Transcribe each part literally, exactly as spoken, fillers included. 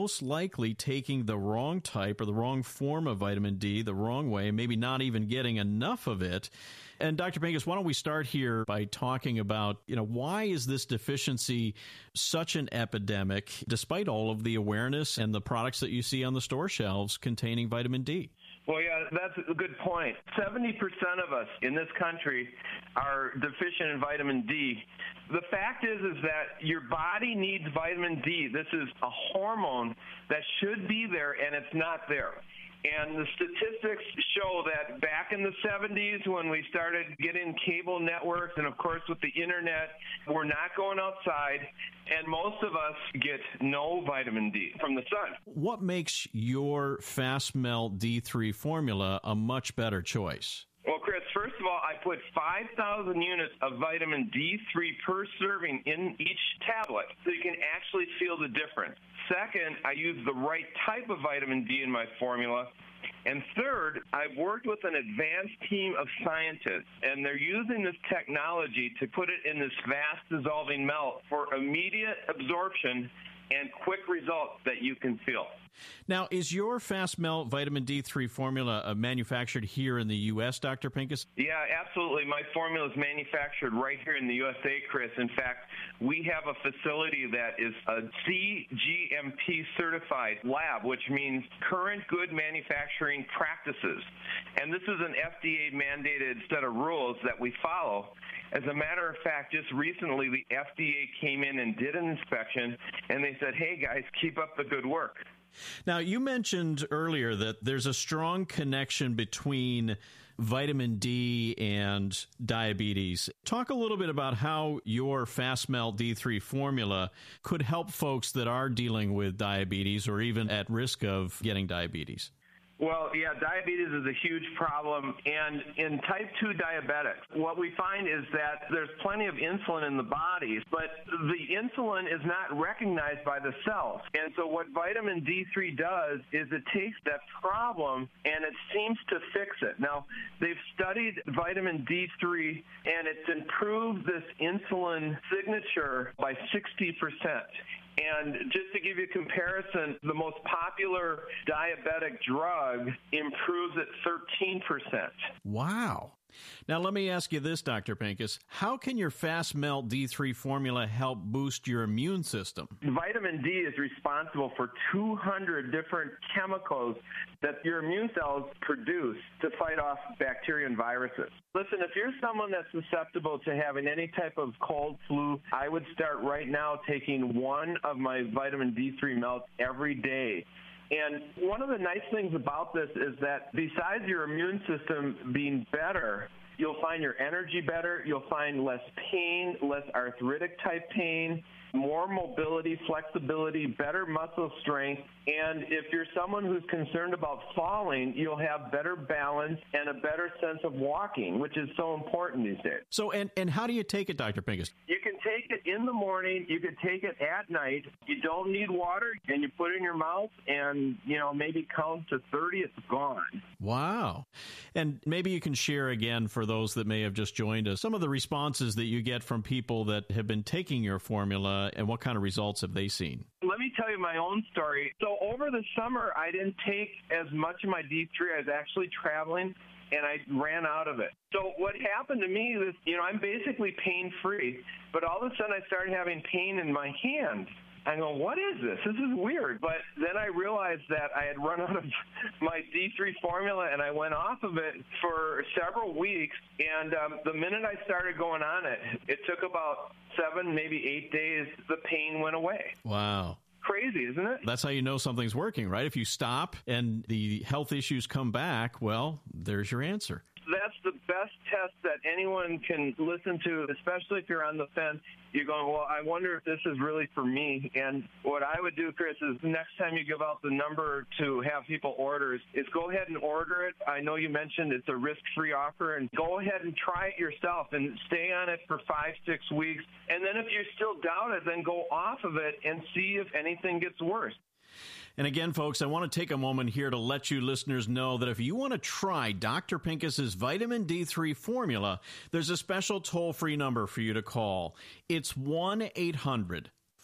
most likely taking the wrong type or the wrong form of vitamin D the wrong way, maybe not even getting enough of it. And Doctor Pincus, why don't we start here by talking about, you know, why is this deficiency such an epidemic, despite all of the awareness and the products that you see on the store shelves containing vitamin D? Well, yeah, that's a good point. seventy percent of us in this country are deficient in vitamin D. The fact is, is that your body needs vitamin D. This is a hormone that should be there, and it's not there. And the statistics show that back in the seventies, when we started getting cable networks, and of course with the internet, we're not going outside, and most of us get no vitamin D from the sun. What makes your Fast Melt D three formula a much better choice? Well, Chris, first of all, I put five thousand units of vitamin D three per serving in each tablet, so you can actually feel the difference. Second, I use the right type of vitamin D in my formula. And third, I've worked with an advanced team of scientists, and they're using this technology to put it in this fast-dissolving melt for immediate absorption and quick results that you can feel. Now, is your Fast Melt Vitamin D three formula uh, manufactured here in the U S, Doctor Pincus? Yeah, absolutely. My formula is manufactured right here in the U S A, Chris. In fact, we have a facility that is a C G M P certified lab, which means Current Good Manufacturing Practices. And this is an F D A-mandated set of rules that we follow. As a matter of fact, just recently, the F D A came in and did an inspection, and they said, hey, guys, keep up the good work. Now, you mentioned earlier that there's a strong connection between vitamin D and diabetes. Talk a little bit about how your Fast Melt D three formula could help folks that are dealing with diabetes or even at risk of getting diabetes. Well, yeah, diabetes is a huge problem, and in type two diabetics, what we find is that there's plenty of insulin in the body, but the insulin is not recognized by the cells. And so what vitamin D three does is it takes that problem and it seems to fix it. Now, they've studied vitamin D three, and it's improved this insulin signature by sixty percent. And just to give you a comparison, the most popular diabetic drug improves at thirteen percent. Wow. Now, let me ask you this, Doctor Pincus. How can your Fast Melt D three formula help boost your immune system? Vitamin D is responsible for two hundred different chemicals that your immune cells produce to fight off bacteria and viruses. Listen, if you're someone that's susceptible to having any type of cold, flu, I would start right now taking one of my vitamin D three melts every day. And one of the nice things about this is that besides your immune system being better, you'll find your energy better, you'll find less pain, less arthritic type pain, more mobility, flexibility, better muscle strength. And if you're someone who's concerned about falling, you'll have better balance and a better sense of walking, which is so important these days. So, and, and how do you take it, Doctor Pincus? You can take it in the morning. You can take it at night. You don't need water, and you put it in your mouth, and, you know, maybe count to thirty, it's gone. Wow. And maybe you can share again, for those that may have just joined us, some of the responses that you get from people that have been taking your formula, and what kind of results have they seen? Let me tell you my own story. So over the summer, I didn't take as much of my D three. I was actually traveling, and I ran out of it. So what happened to me was, you know, I'm basically pain-free, but all of a sudden I started having pain in my hand. I go, what is this? This is weird. But then I realized that I had run out of my D three formula, and I went off of it for several weeks. And um, the minute I started going on it, it took about seven, maybe eight days, the pain went away. Wow. Crazy, isn't it? That's how you know something's working, right? If you stop and the health issues come back, well, there's your answer. That's the best test that anyone can listen to, especially if you're on the fence. You're going, well, I wonder if this is really for me. And what I would do, Chris, is next time you give out the number to have people order, is go ahead and order it. I know you mentioned it's a risk-free offer, and go ahead and try it yourself and stay on it for five, six weeks. And then if you still doubt it, then go off of it and see if anything gets worse. And again, folks, I want to take a moment here to let you listeners know that if you want to try Doctor Pincus's vitamin D three formula, there's a special toll-free number for you to call. It's one eight hundred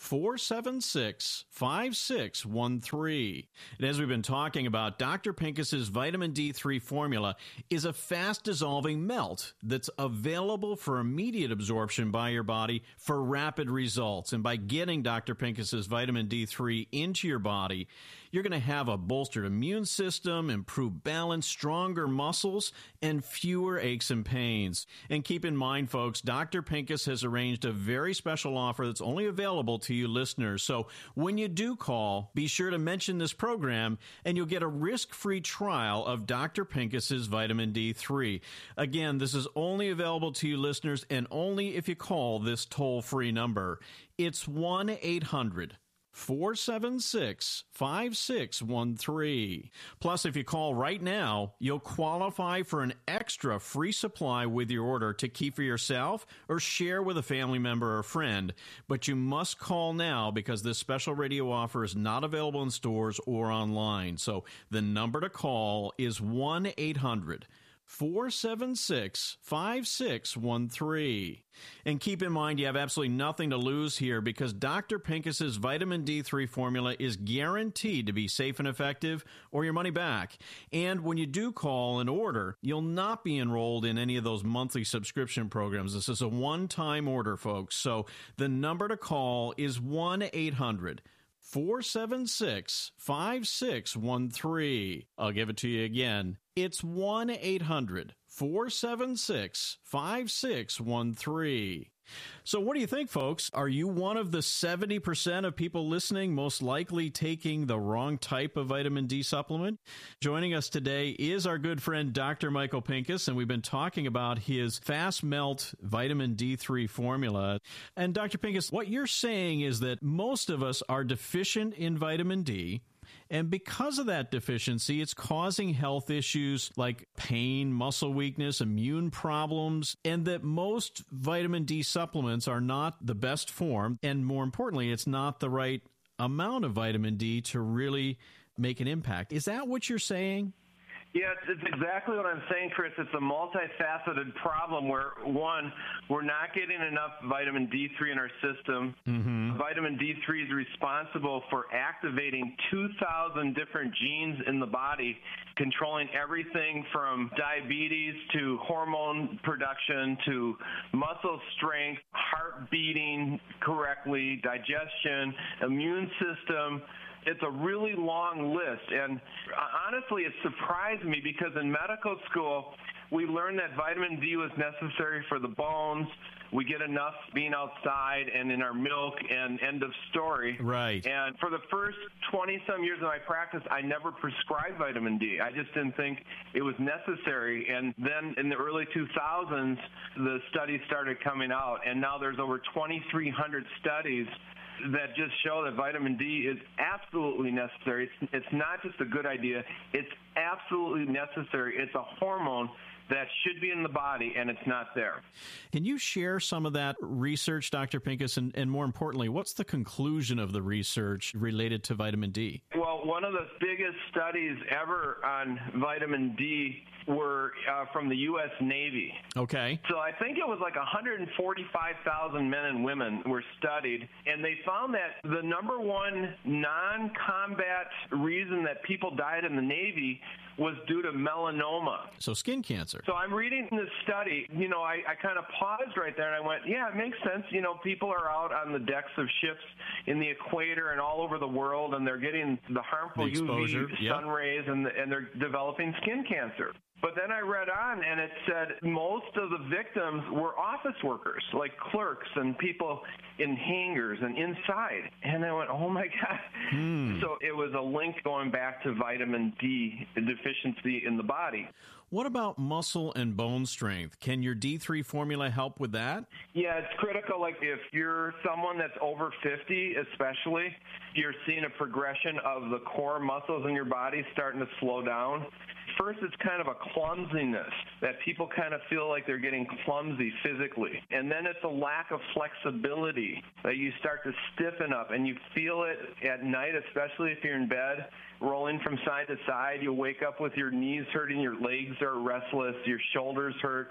four seven six, five six one three. And as we've been talking about, Doctor Pincus's vitamin D three formula is a fast-dissolving melt that's available for immediate absorption by your body for rapid results. And by getting Doctor Pincus's vitamin D three into your body, you're going to have a bolstered immune system, improved balance, stronger muscles, and fewer aches and pains. And keep in mind, folks, Doctor Pincus has arranged a very special offer that's only available to you listeners. So when you do call, be sure to mention this program, and you'll get a risk-free trial of Doctor Pincus's vitamin D three. Again, this is only available to you listeners, and only if you call this toll-free number. It's one eight hundred four seven six, five six one three. Plus, if you call right now, you'll qualify for an extra free supply with your order to keep for yourself or share with a family member or friend. But you must call now because this special radio offer is not available in stores or online. So the number to call is one eight hundred four seven six, five six one three. And keep in mind, you have absolutely nothing to lose here because Doctor Pincus's vitamin D three formula is guaranteed to be safe and effective or your money back. And when you do call and order, you'll not be enrolled in any of those monthly subscription programs. This is a one-time order, folks. So the number to call is one eight hundred four seven six, five six one three. I'll give it to you again. It's one eight hundred four seven six, five six one three. So what do you think, folks? Are you one of the seventy percent of people listening most likely taking the wrong type of vitamin D supplement? Joining us today is our good friend, Doctor Michael Pincus, and we've been talking about his Fast Melt vitamin D three formula. And Doctor Pincus, what you're saying is that most of us are deficient in vitamin D, and because of that deficiency, it's causing health issues like pain, muscle weakness, immune problems, and that most vitamin D supplements are not the best form. And more importantly, it's not the right amount of vitamin D to really make an impact. Is that what you're saying? Yeah, it's, it's exactly what I'm saying, Chris. It's a multifaceted problem where, one, we're not getting enough vitamin D three in our system. Mm-hmm. Vitamin D three is responsible for activating two thousand different genes in the body, controlling everything from diabetes to hormone production to muscle strength, heart beating correctly, digestion, immune system. It's a really long list, and honestly, it surprised me because in medical school, we learned that vitamin D was necessary for the bones. We get enough being outside and in our milk, and end of story. Right. And for the first twenty-some years of my practice, I never prescribed vitamin D. I just didn't think it was necessary. And then in the early two thousands, the studies started coming out, and now there's over twenty-three hundred studies that just show that vitamin D is absolutely necessary. It's, it's not just a good idea. It's absolutely necessary. It's a hormone that should be in the body, and it's not there. Can you share some of that research, Doctor Pincus, and, and more importantly, what's the conclusion of the research related to vitamin D? Well, one of the biggest studies ever on vitamin D were uh, from the U S Navy. Okay. So I think it was like one hundred forty-five thousand men and women were studied, and they found that the number one non-combat reason that people died in the Navy was due to melanoma. So skin cancer. So I'm reading this study, you know, I, I kind of paused right there and I went, yeah, it makes sense. You know, people are out on the decks of ships in the equator and all over the world, and they're getting the harmful the exposure, U V yep. sun rays, and, and they're developing skin cancer. But then I read on, and it said most of the victims were office workers, like clerks and people in hangars and inside. And I went, oh, my God. Hmm. So it was a link going back to vitamin D deficiency in the body. What about muscle and bone strength? Can your D three formula help with that? Yeah, it's critical. Like if you're someone that's over fifty, especially, you're seeing a progression of the core muscles in your body starting to slow down. First, it's kind of a clumsiness that people kind of feel like they're getting clumsy physically. And then it's a lack of flexibility that you start to stiffen up, and you feel it at night, especially if you're in bed, rolling from side to side. You'll wake up with your knees hurting, your legs are restless, your shoulders hurt.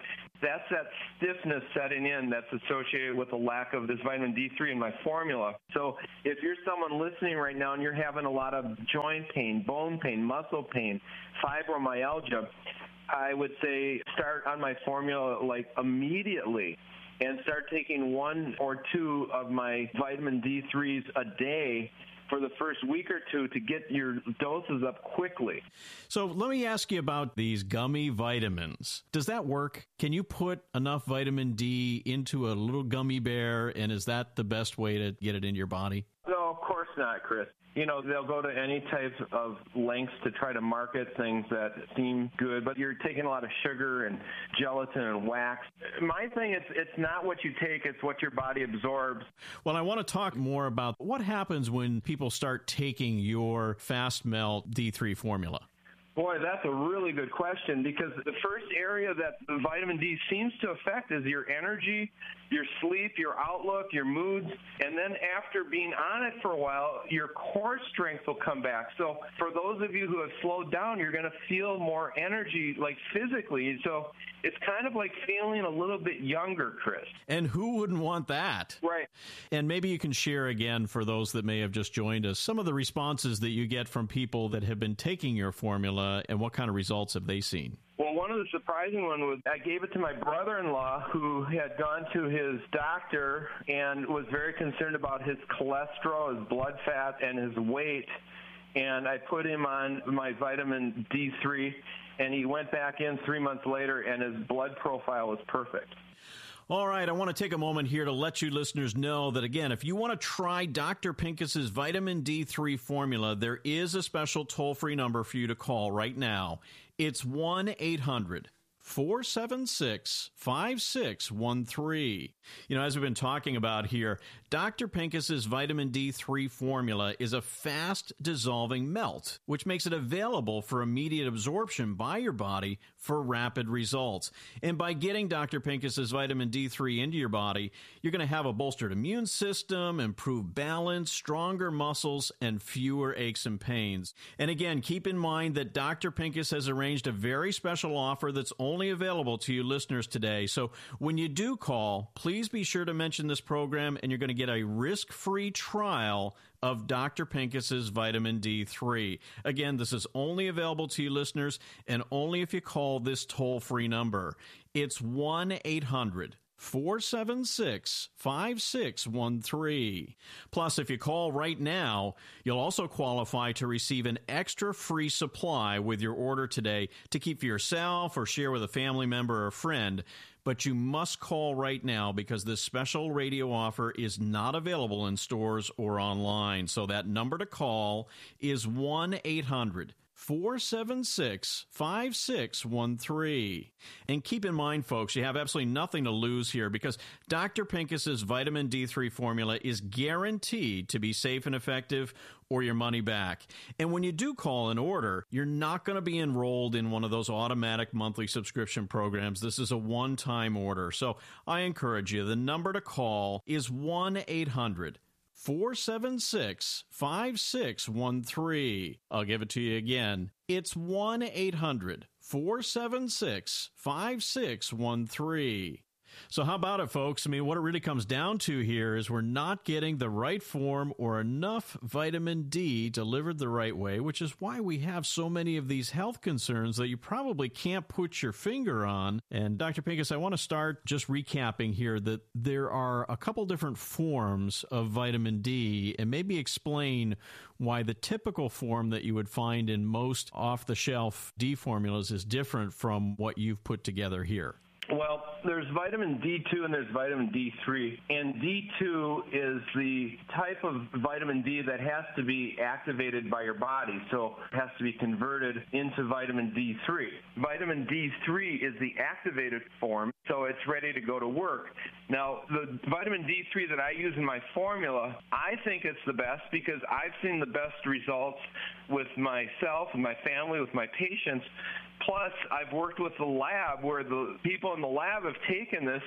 That's that stiffness setting in that's associated with the lack of this vitamin D three in my formula. So if you're someone listening right now and you're having a lot of joint pain, bone pain, muscle pain, fibromyalgia, I would say start on my formula like immediately and start taking one or two of my vitamin D threes a day for the first week or two to get your doses up quickly. So let me ask you about these gummy vitamins. Does that work? Can you put enough vitamin D into a little gummy bear, and is that the best way to get it in your body? No, of course not, Chris. You know, they'll go to any type of lengths to try to market things that seem good, but you're taking a lot of sugar and gelatin and wax. My thing is, it's not what you take, it's what your body absorbs. Well, I want to talk more about what happens when people start taking your Fast Melt D three formula. Boy, that's a really good question, because the first area that the vitamin D seems to affect is your energy, your sleep, your outlook, your moods, and then after being on it for a while, your core strength will come back. So for those of you who have slowed down, you're going to feel more energy, like physically. So it's kind of like feeling a little bit younger, Chris. And who wouldn't want that? Right. And maybe you can share again, for those that may have just joined us, some of the responses that you get from people that have been taking your formula, and what kind of results have they seen? Well, one of the surprising ones was I gave it to my brother-in-law, who had gone to his doctor and was very concerned about his cholesterol, his blood fat, and his weight. And I put him on my vitamin D three, and he went back in three months later, and his blood profile was perfect. All right, I want to take a moment here to let you listeners know that, again, if you want to try Doctor Pincus's vitamin D three formula, there is a special toll-free number for you to call right now. It's one eight hundred four seven six five six one three. You know, as we've been talking about here, Doctor Pincus's vitamin D three formula is a fast-dissolving melt, which makes it available for immediate absorption by your body for rapid results. And by getting Doctor Pincus's vitamin D three into your body, you're going to have a bolstered immune system, improved balance, stronger muscles, and fewer aches and pains. And again, keep in mind that Doctor Pincus has arranged a very special offer that's only available to you listeners today. So when you do call, please be sure to mention this program, and you're going to get a risk-free trial of Doctor Pincus's vitamin D three. Again, this is only available to you listeners, and only if you call this toll-free number. It's one eight hundred four seven six five six one three. Plus, if you call right now, you'll also qualify to receive an extra free supply with your order today to keep for yourself or share with a family member or friend. But you must call right now, because this special radio offer is not available in stores or online. So that number to call is one eight hundred four seven six five six one three. And keep in mind, folks, you have absolutely nothing to lose here, because Doctor Pincus's vitamin D three formula is guaranteed to be safe and effective, or your money back. And when you do call an order, you're not going to be enrolled in one of those automatic monthly subscription programs. This is a one-time order. So I encourage you, the number to call is one eight hundred four seven six five six one three. I'll give it to you again. It's one eight hundred four seven six five six one three. So how about it, folks? I mean, what it really comes down to here is we're not getting the right form or enough vitamin D delivered the right way, which is why we have so many of these health concerns that you probably can't put your finger on. And Doctor Pincus, I want to start just recapping here that there are a couple different forms of vitamin D, and maybe explain why the typical form that you would find in most off-the-shelf D formulas is different from what you've put together here. Well, there's vitamin D two and there's vitamin D three. And D two is the type of vitamin D that has to be activated by your body, so it has to be converted into vitamin D three. Vitamin D three is the activated form, so it's ready to go to work. Now, the vitamin D three that I use in my formula, I think it's the best because I've seen the best results with myself, with my family, with my patients. Plus, I've worked with the lab where the people in the lab have taken this,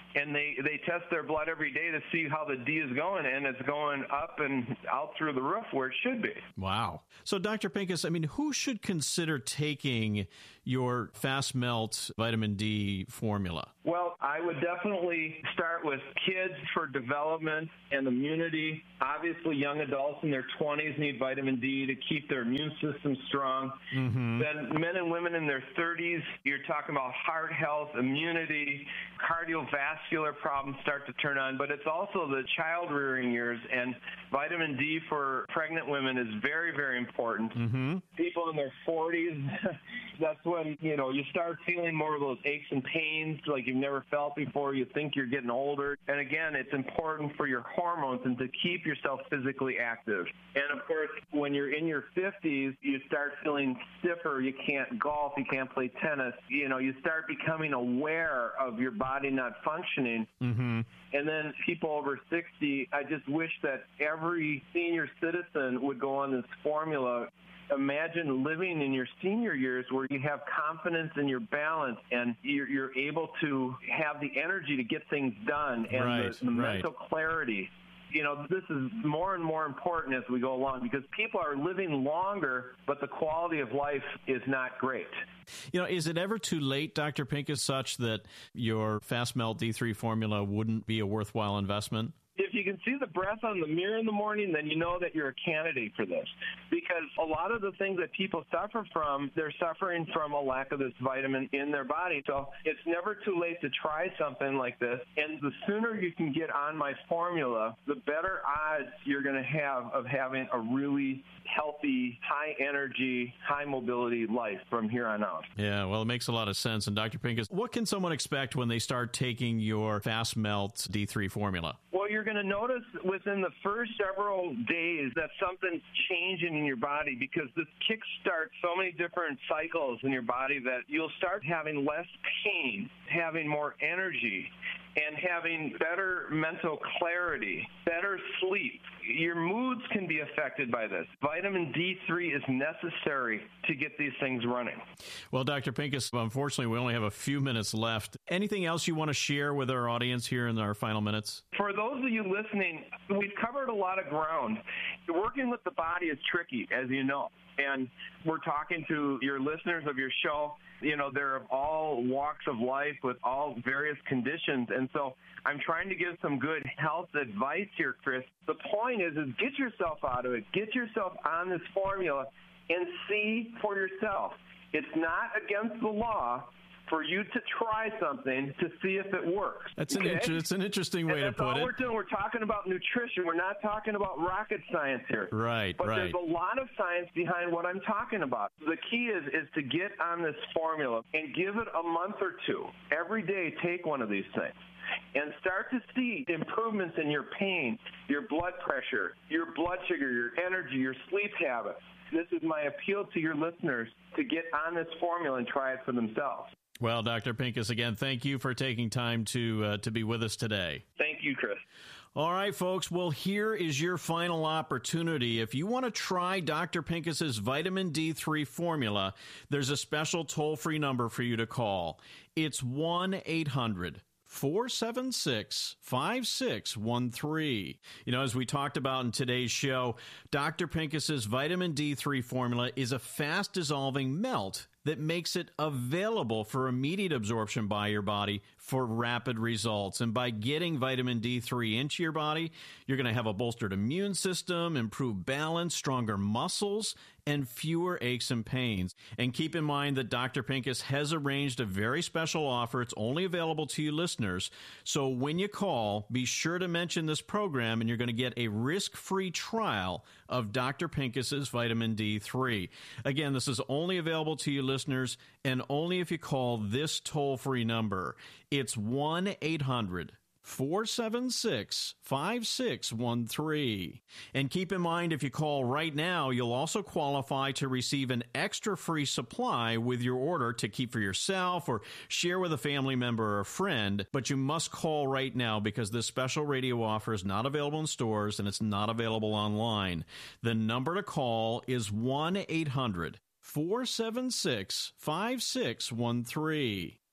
and they, they test their blood every day to see how the D is going, and it's going up and out through the roof where it should be. Wow. So, Doctor Pincus, I mean, who should consider taking your Fast Melt vitamin D formula? Well, I would definitely start with kids for development and immunity. Obviously, young adults in their twenties need vitamin D to keep their immune system strong. Mm-hmm. Then men and women in their thirties, you're talking about heart health, immunity, cardiovascular problems start to turn on. But it's also the child-rearing years, and vitamin D for pregnant women is very, very important. Mm-hmm. People in their forties, that's when, you know, you start feeling more of those aches and pains like you've never felt before. You think you're getting older. And again, it's important for your hormones and to keep yourself physically active. And of course, when you're in your fifties, you start feeling stiffer. You can't golf. You can't play tennis. You know, you start becoming aware of your body not functioning. Mm-hmm. And then people over sixty, I just wish that every senior citizen would go on this formula. Imagine living in your senior years where you have confidence in your balance and you're, you're able to have the energy to get things done and right, the, the right. mental clarity. You know, this is more and more important as we go along because people are living longer, but the quality of life is not great. You know, is it ever too late, Doctor Pincus, such that your Fast Melt D three formula wouldn't be a worthwhile investment? If you can see the breath on the mirror in the morning, then you know that you're a candidate for this. Because a lot of the things that people suffer from, they're suffering from a lack of this vitamin in their body. So it's never too late to try something like this. And the sooner you can get on my formula, the better odds you're going to have of having a really healthy, high-energy, high-mobility life from here on out. Yeah, well, it makes a lot of sense. And Doctor Pincus, what can someone expect when they start taking your Fast Melt D three formula? Well, you're going to notice within the first several days that something's changing in your body because this kickstarts so many different cycles in your body that you'll start having less pain, having more energy, and having better mental clarity, better sleep. Your moods can be affected by this. Vitamin D three is necessary to get these things running. Well, Doctor Pincus, unfortunately, we only have a few minutes left. Anything else you want to share with our audience here in our final minutes? For those of you listening, we've covered a lot of ground. Working with the body is tricky, as you know. And we're talking to your listeners of your show. You know, they're of all walks of life with all various conditions. And so I'm trying to give some good health advice here, Chris. The point is, is get yourself out of it. Get yourself on this formula and see for yourself. It's not against the law for you to try something to see if it works. That's an, okay? inter- it's an interesting way and to put all it. We're doing. We're talking about nutrition. We're not talking about rocket science here. Right, but right. there's a lot of science behind what I'm talking about. The key is, is to get on this formula and give it a month or two. Every day, take one of these things. And start to see improvements in your pain, your blood pressure, your blood sugar, your energy, your sleep habits. This is my appeal to your listeners to get on this formula and try it for themselves. Well, Doctor Pincus, again, thank you for taking time to uh, to be with us today. Thank you, Chris. All right, folks. Well, here is your final opportunity. If you want to try Doctor Pincus's vitamin D three formula, there's a special toll-free number for you to call. It's one eight hundred four seven six five six one three. You know, as we talked about in today's show, Doctor Pincus's vitamin D three formula is a fast-dissolving melt that makes it available for immediate absorption by your body for rapid results. And by getting vitamin D three into your body, you're going to have a bolstered immune system, improved balance, stronger muscles, and fewer aches and pains. And keep in mind that Doctor Pincus has arranged a very special offer. It's only available to you listeners. So when you call, be sure to mention this program, and you're going to get a risk-free trial of Doctor Pincus's vitamin D three. Again, this is only available to you listeners, and only if you call this toll-free number. It's one eight hundred four seven six five six one three. And keep in mind, if you call right now, you'll also qualify to receive an extra free supply with your order to keep for yourself or share with a family member or a friend. But you must call right now because this special radio offer is not available in stores and it's not available online. The number to call is one eight hundred four seven six five six one three.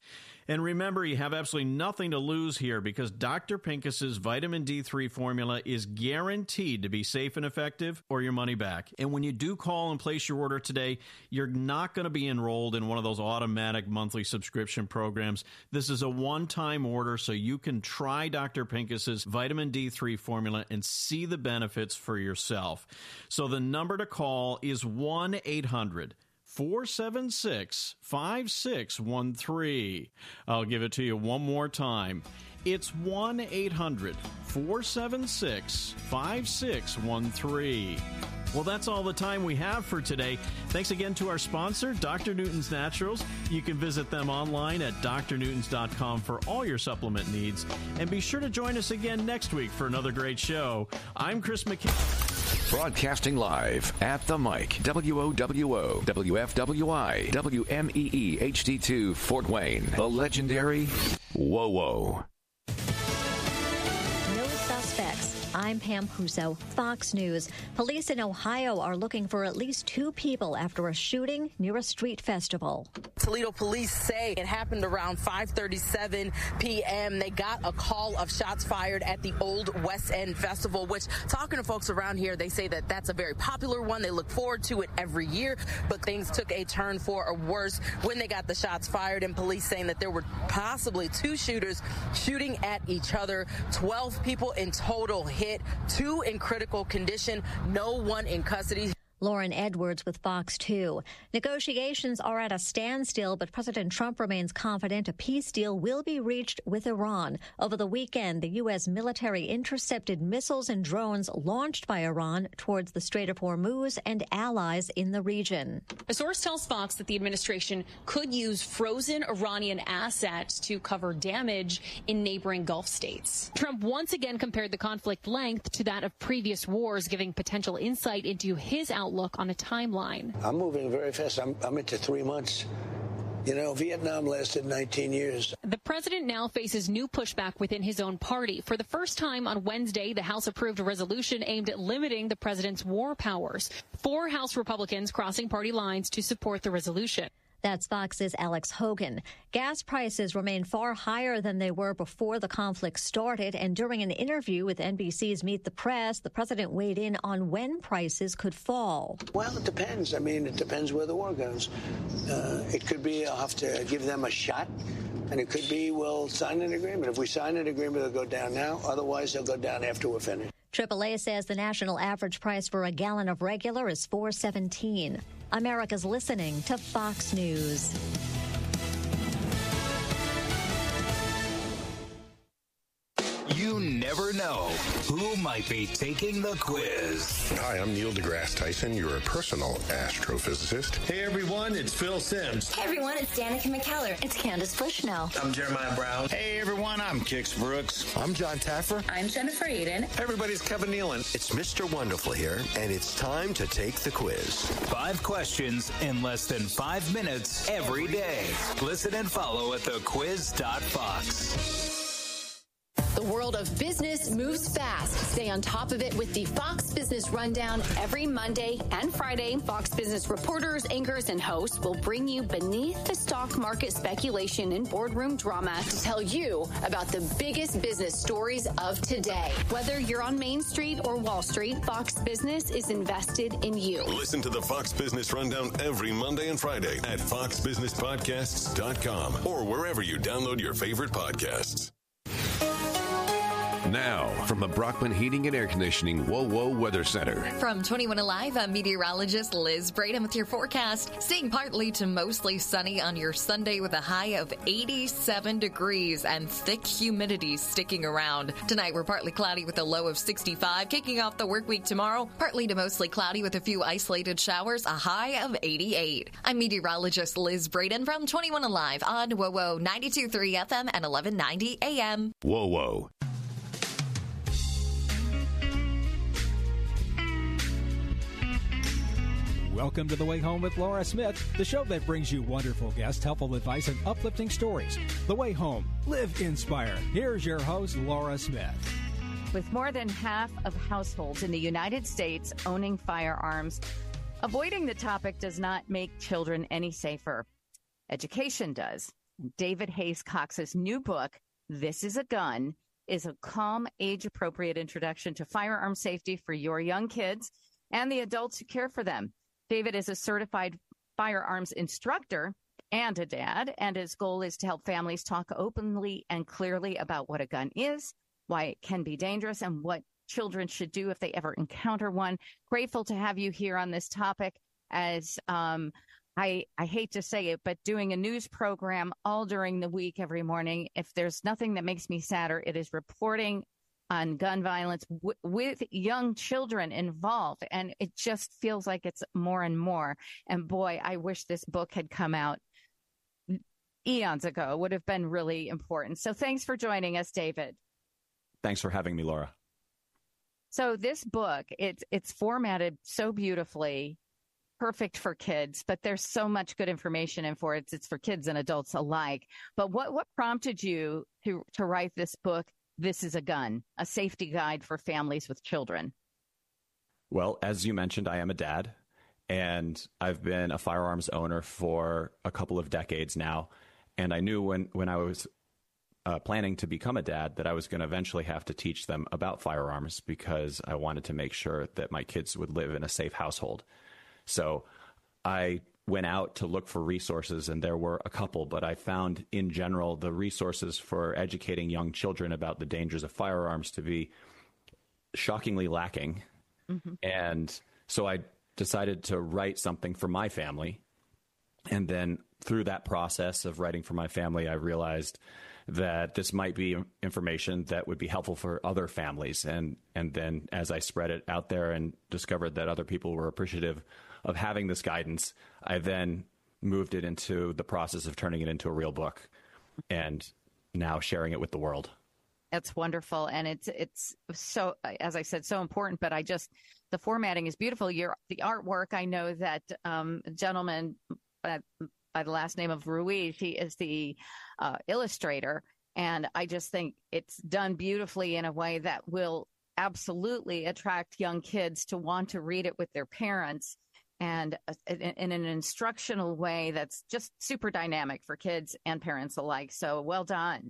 And remember, you have absolutely nothing to lose here because Doctor Pincus's vitamin D three formula is guaranteed to be safe and effective or your money back. And when you do call and place your order today, you're not going to be enrolled in one of those automatic monthly subscription programs. This is a one-time order, so you can try Doctor Pincus's vitamin D three formula and see the benefits for yourself. So the number to call is one eight hundred four seven six five six one three. I'll give it to you one more time. It's one eight hundred four seven six five six one three. Well, that's all the time we have for today. Thanks again to our sponsor, Doctor Newton's Naturals. You can visit them online at d r newtons dot com for all your supplement needs. And be sure to join us again next week for another great show. I'm Chris McKay. Broadcasting live at the mic, W O W O, W F W I, W M E E H D two, Fort Wayne, the legendary Whoa Whoa. No suspects. I'm Pam Puso, Fox News. Police in Ohio are looking for at least two people after a shooting near a street festival. Toledo police say it happened around five thirty-seven p.m. They got a call of shots fired at the Old West End Festival, which, talking to folks around here, they say that that's a very popular one. They look forward to it every year, but things took a turn for a worse when they got the shots fired, and police saying that there were possibly two shooters shooting at each other. twelve people in total hit, two in critical condition, no one in custody. Lauren Edwards with Fox two. Negotiations are at a standstill, but President Trump remains confident a peace deal will be reached with Iran. Over the weekend, the U S military intercepted missiles and drones launched by Iran towards the Strait of Hormuz and allies in the region. A source tells Fox that the administration could use frozen Iranian assets to cover damage in neighboring Gulf states. Trump once again compared the conflict length to that of previous wars, giving potential insight into his outlook on a timeline. I'm moving very fast. I'm, I'm into three months. You know, Vietnam lasted nineteen years. The president now faces new pushback within his own party. For the first time on Wednesday, the House approved a resolution aimed at limiting the president's war powers. Four House Republicans crossing party lines to support the resolution. That's Fox's Alex Hogan. Gas prices remain far higher than they were before the conflict started, and during an interview with N B C's Meet the Press, the president weighed in on when prices could fall. Well, it depends. I mean, it depends where the war goes. Uh, it could be I'll have to give them a shot, and it could be we'll sign an agreement. If we sign an agreement, it'll go down now. Otherwise, they'll go down after we're finished. triple A says the national average price for a gallon of regular is four seventeen. America's listening to Fox News. You never know who might be taking the quiz. Hi, I'm Neil deGrasse Tyson, your personal astrophysicist. Hey everyone, it's Phil Simms. Hey everyone, it's Danica McKellar. It's Candace Bushnell. I'm Jeremiah Brown. Hey everyone, I'm Kix Brooks. I'm John Taffer. I'm Jennifer Eden. Hey everybody's Kevin Nealon. It's Mister Wonderful here, and it's time to take the quiz. Five questions in less than five minutes every day. Listen and follow at the quiz dot fox. The world of business moves fast. Stay on top of it with the Fox Business Rundown. Every Monday and Friday, Fox Business reporters, anchors, and hosts will bring you beneath the stock market speculation and boardroom drama to tell you about the biggest business stories of today. Whether you're on Main Street or Wall Street, Fox Business is invested in you. Listen to the Fox Business Rundown every Monday and Friday at fox business podcasts dot com or wherever you download your favorite podcasts. Now, from the Brockman Heating and Air Conditioning Whoa Whoa Weather Center. From twenty-one Alive, I'm meteorologist Liz Braden with your forecast. Staying partly to mostly sunny on your Sunday with a high of eighty-seven degrees and thick humidity sticking around. Tonight, we're partly cloudy with a low of sixty-five. Kicking off the work week tomorrow, partly to mostly cloudy with a few isolated showers, a high of eighty-eight. I'm meteorologist Liz Braden from twenty-one Alive on Whoa Whoa ninety-two point three F M and eleven ninety A M. Whoa Whoa. Welcome to The Way Home with Laura Smith, the show that brings you wonderful guests, helpful advice, and uplifting stories. The Way Home. Live inspired. Here's your host, Laura Smith. With more than half of households in the United States owning firearms, avoiding the topic does not make children any safer. Education does. David Hayes Cox's new book, This is a Gun, is a calm, age-appropriate introduction to firearm safety for your young kids and the adults who care for them. David is a certified firearms instructor and a dad, and his goal is to help families talk openly and clearly about what a gun is, why it can be dangerous, and what children should do if they ever encounter one. Grateful to have you here on this topic, as um, I, I hate to say it, but doing a news program all during the week every morning, if there's nothing that makes me sadder, it is reporting on gun violence w- with young children involved. And it just feels like it's more and more. And boy, I wish this book had come out eons ago. It would have been really important. So thanks for joining us, David. Thanks for having me, Laura. So this book, it's it's formatted so beautifully, perfect for kids, but there's so much good information in for it. It's for kids and adults alike. But what, what prompted you to, to write this book, This is a Gun, a safety guide for families with children? Well, as you mentioned, I am a dad, and I've been a firearms owner for a couple of decades now. And I knew when, when I was uh, planning to become a dad that I was going to eventually have to teach them about firearms, because I wanted to make sure that my kids would live in a safe household. So I went out to look for resources, and there were a couple, but I found in general the resources for educating young children about the dangers of firearms to be shockingly lacking. Mm-hmm. And so I decided to write something for my family. And then through that process of writing for my family, I realized that this might be information that would be helpful for other families. And, and then as I spread it out there and discovered that other people were appreciative of having this guidance, I then moved it into the process of turning it into a real book and now sharing it with the world. That's wonderful. And it's, it's so, as I said, so important, but I just, the formatting is beautiful. Your, the artwork, I know that um, a gentleman by, by the last name of Ruiz, he is the uh, illustrator. And I just think it's done beautifully in a way that will absolutely attract young kids to want to read it with their parents, and in, in an instructional way that's just super dynamic for kids and parents alike. So well done.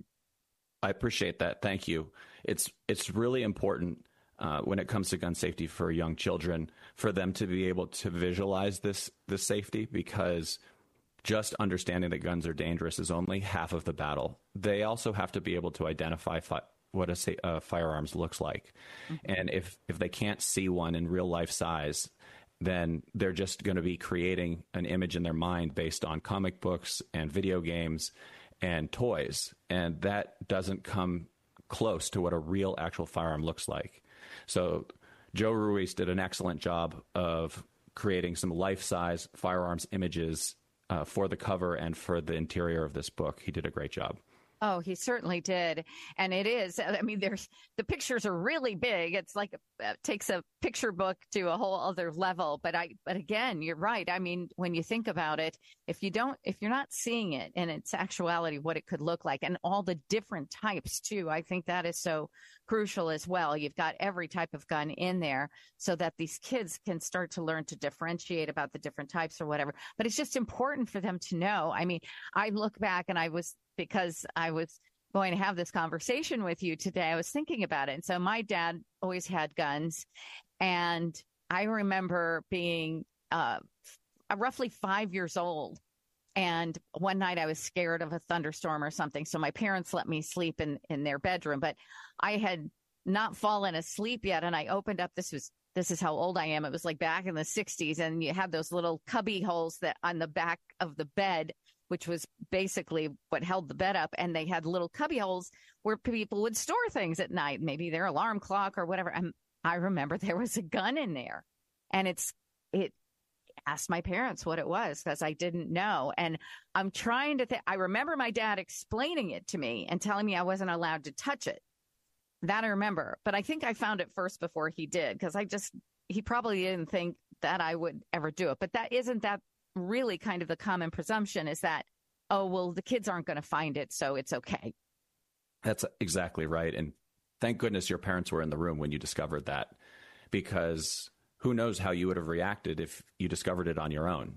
I appreciate that. Thank you. It's it's really important uh, when it comes to gun safety for young children for them to be able to visualize this this safety, because just understanding that guns are dangerous is only half of the battle. They also have to be able to identify fi- what a sa- uh, firearms looks like. Mm-hmm. And if, if they can't see one in real life size, then they're just going to be creating an image in their mind based on comic books and video games and toys. And that doesn't come close to what a real actual firearm looks like. So Joe Ruiz did an excellent job of creating some life-size firearms images uh, for the cover and for the interior of this book. He did a great job. Oh, he certainly did. And it is, I mean, there's, the pictures are really big. It's like, it takes a picture book to a whole other level. But I, but again, you're right. I mean, when you think about it, if you don't, if you're not seeing it in its actuality, what it could look like, and all the different types too, I think that is so crucial as well. You've got every type of gun in there so that these kids can start to learn to differentiate about the different types or whatever. But it's just important for them to know. I mean, I look back and I was, because I was going to have this conversation with you today, I was thinking about it. And so my dad always had guns. And I remember being uh, roughly five years old. And one night I was scared of a thunderstorm or something. So my parents let me sleep in, in their bedroom. But I had not fallen asleep yet. And I opened up, this was, this is how old I am. It was like back in the sixties. And you had those little cubby holes that on the back of the bed, which was basically what held the bed up. And they had little cubby holes where people would store things at night, maybe their alarm clock or whatever. And I remember there was a gun in there, and it's, it asked my parents what it was because I didn't know. And I'm trying to think, I remember my dad explaining it to me and telling me I wasn't allowed to touch it. That I remember, but I think I found it first before he did, because I just, he probably didn't think that I would ever do it. But that isn't that really kind of the common presumption, is that, oh, well, the kids aren't going to find it, so it's okay. That's exactly right. And thank goodness your parents were in the room when you discovered that, because who knows how you would have reacted if you discovered it on your own.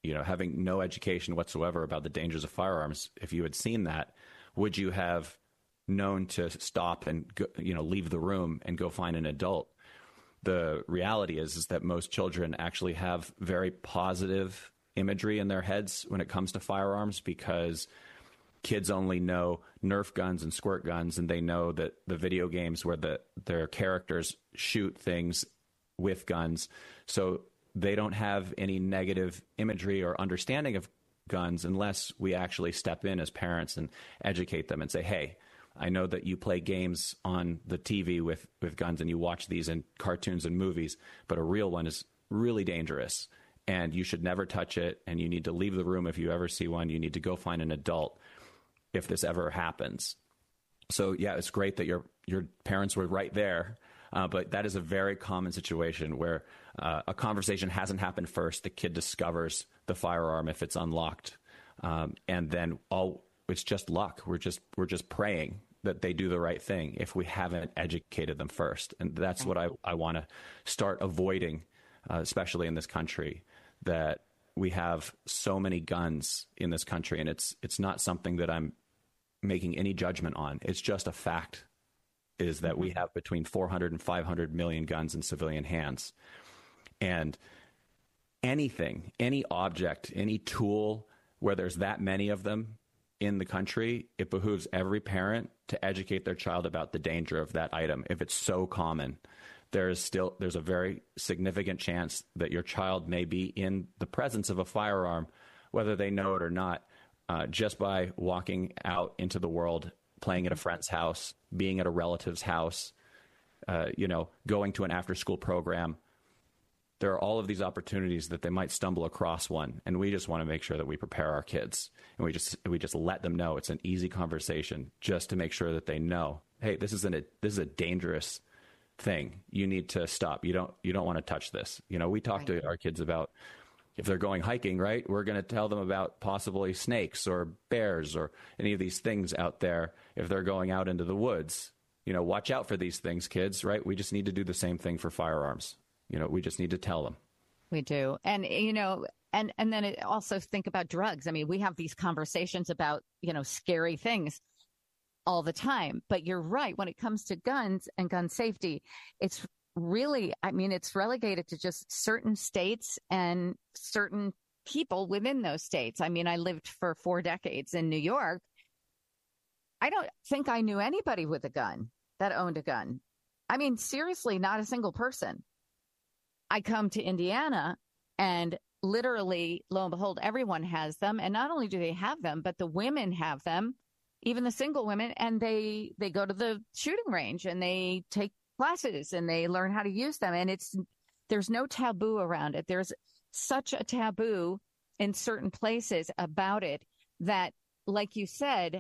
you know, having no education whatsoever about the dangers of firearms, if you had seen that, would you have known to stop and go, you know, leave the room and go find an adult? The reality is, is that most children actually have very positive imagery in their heads when it comes to firearms, because kids only know Nerf guns and squirt guns, and they know that the video games where the their characters shoot things with guns. So they don't have any negative imagery or understanding of guns unless we actually step in as parents and educate them and say, hey, I know that you play games on the T V with, with guns and you watch these in cartoons and movies, but a real one is really dangerous and you should never touch it, and you need to leave the room if you ever see one. You need to go find an adult if this ever happens. So, yeah, it's great that your your parents were right there, uh, but that is a very common situation where uh, a conversation hasn't happened first. The kid discovers the firearm if it's unlocked, um, and then all it's just luck. We're just we're just praying that they do the right thing if we haven't educated them first. And that's what I, I want to start avoiding, uh, especially in this country, that we have so many guns in this country, and it's it's not something that I'm making any judgment on. It's just a fact, is that we have between four hundred and five hundred million guns in civilian hands. And anything, any object, any tool where there's that many of them in the country, it behooves every parent to educate their child about the danger of that item. If it's so common, there is still there's a very significant chance that your child may be in the presence of a firearm, whether they know it or not, uh, just by walking out into the world, playing at a friend's house, being at a relative's house, uh, you know, going to an after-school program. There are all of these opportunities that they might stumble across one, and we just want to make sure that we prepare our kids, and we just we just let them know it's an easy conversation, just to make sure that they know, hey, this is an a, this is a dangerous thing. You need to stop. You don't you don't want to touch this. You know, we talk right. to our kids about if they're going hiking, right? We're going to tell them about possibly snakes or bears or any of these things out there. If they're going out into the woods, you know, watch out for these things, kids, right? We just need to do the same thing for firearms. You know, we just need to tell them. We do. And, you know, and, and then it also think about drugs. I mean, we have these conversations about, you know, scary things all the time. But you're right. When it comes to guns and gun safety, it's really, I mean, it's relegated to just certain states and certain people within those states. I mean, I lived for four decades in New York. I don't think I knew anybody with a gun that owned a gun. I mean, seriously, not a single person. I come to Indiana and literally, lo and behold, everyone has them. And not only do they have them, but the women have them, even the single women, and they, they go to the shooting range and they take classes and they learn how to use them. And it's, there's no taboo around it. There's such a taboo in certain places about it that, like you said,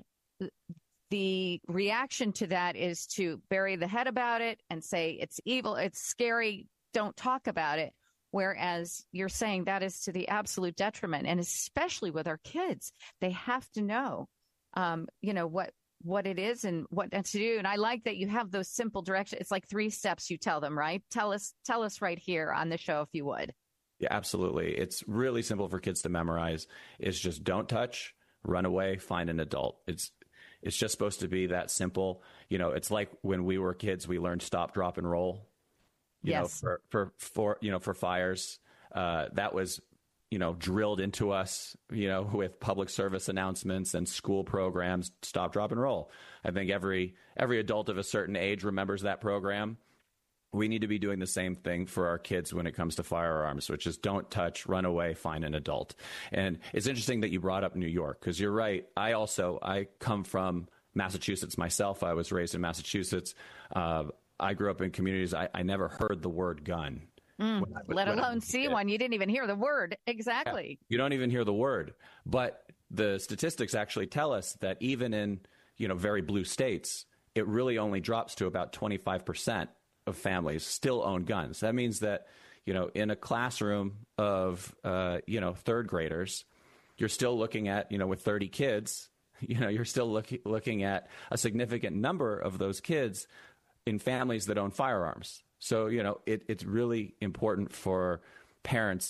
the reaction to that is to bury the head about it and say it's evil, it's scary, don't talk about it. Whereas you're saying that is to the absolute detriment. And especially with our kids, they have to know, um, you know, what, what it is and what to do. And I like that you have those simple directions. It's like three steps you tell them, right? Tell us, tell us right here on the show, if you would. Yeah, absolutely. It's really simple for kids to memorize. It's just don't touch, run away, find an adult. It's, it's just supposed to be that simple. You know, it's like when we were kids, we learned stop, drop, and roll. You yes. know, for, for, for, you know, for fires, uh, that was, you know, drilled into us, you know, with public service announcements and school programs, stop, drop, and roll. I think every, every adult of a certain age remembers that program. We need to be doing the same thing for our kids when it comes to firearms, which is don't touch, run away, find an adult. And it's interesting that you brought up New York, because you're right. I also, I come from Massachusetts myself. I was raised in Massachusetts. Uh, I grew up in communities. I, I never heard the word gun. Mm, I, let alone see one. You didn't even hear the word. Exactly. Yeah, you don't even hear the word. But the statistics actually tell us that even in, you know, very blue states, it really only drops to about twenty-five percent of families still own guns. That means that, you know, in a classroom of, uh, you know, third graders, you're still looking at, you know, with thirty kids, you know, you're still looking looking at a significant number of those kids in families that own firearms. So, you know, it, it's really important for parents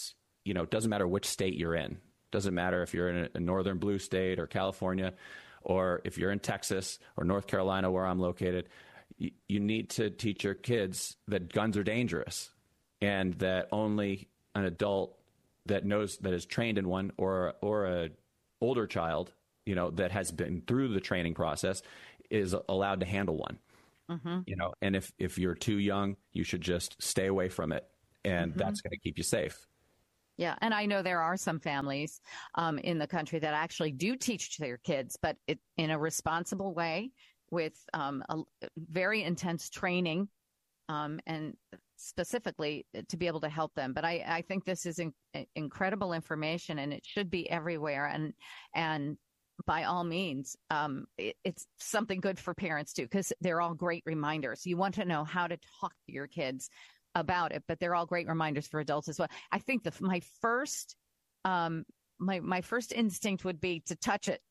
you know, it doesn't matter which state you're in. Doesn't matter if you're in a northern blue state or California, or if you're in Texas or North Carolina, where I'm located. You, you need to teach your kids that guns are dangerous, and that only an adult that knows, that is trained in one, or or a older child, you know, that has been through the training process, is allowed to handle one. Mm-hmm. You know, and if if you're too young, you should just stay away from it, and mm-hmm. that's going to keep you safe. Yeah, and I know there are some families um, in the country that actually do teach their kids, but it, in a responsible way, with um, a very intense training, um, and specifically to be able to help them. But I, I think this is in, incredible information, and it should be everywhere. And and by all means, um, it, it's something good for parents too, because they're all great reminders. You want to know how to talk to your kids about it, but they're all great reminders for adults as well. I think the my first um, my my first instinct would be to touch it.